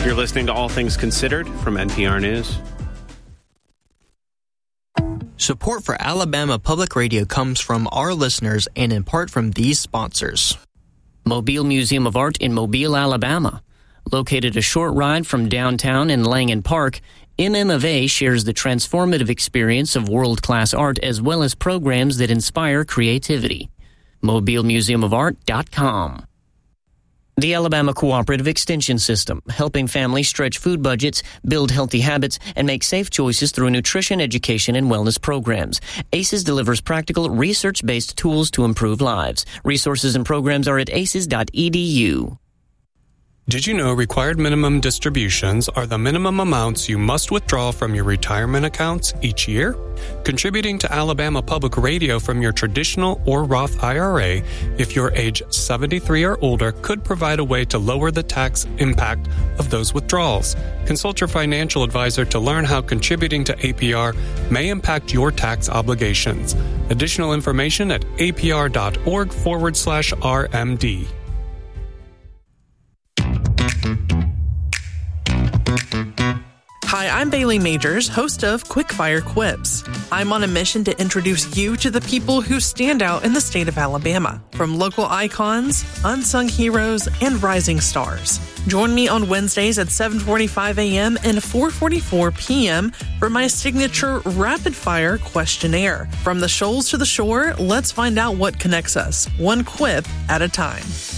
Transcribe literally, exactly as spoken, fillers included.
You're listening to All Things Considered from N P R News. Support for Alabama Public Radio comes from our listeners and in part from these sponsors. Mobile Museum of Art in Mobile, Alabama. Located a short ride from downtown in Langen Park, M M of A shares the transformative experience of world-class art as well as programs that inspire creativity. mobile museum of art dot com. The Alabama Cooperative Extension System, helping families stretch food budgets, build healthy habits, and make safe choices through nutrition, education, and wellness programs. ACES delivers practical, research-based tools to improve lives. Resources and programs are at aces dot e d u. Did you know required minimum distributions are the minimum amounts you must withdraw from your retirement accounts each year? Contributing to Alabama Public Radio from your traditional or Roth I R A, if you're age seventy-three or older, could provide a way to lower the tax impact of those withdrawals. Consult your financial advisor to learn how contributing to A P R may impact your tax obligations. Additional information at apr.org forward slash RMD. Hi, I'm Bailey Majors, host of Quickfire Quips. I'm on a mission to introduce you to the people who stand out in the state of Alabama, from local icons, unsung heroes, and rising stars. Join me on Wednesdays at seven forty-five a.m. and four forty-four p.m. for my signature rapid-fire questionnaire. From the shoals to the shore, let's find out what connects us, one quip at a time.